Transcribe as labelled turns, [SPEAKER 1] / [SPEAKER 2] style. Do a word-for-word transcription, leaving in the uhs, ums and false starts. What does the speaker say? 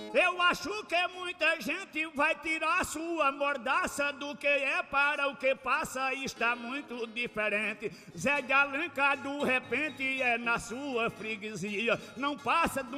[SPEAKER 1] Eu acho que muita gente vai tirar sua mordaça do que é para o que passa, está muito diferente. Zé de Alencar, do repente, é na sua freguesia, não passa do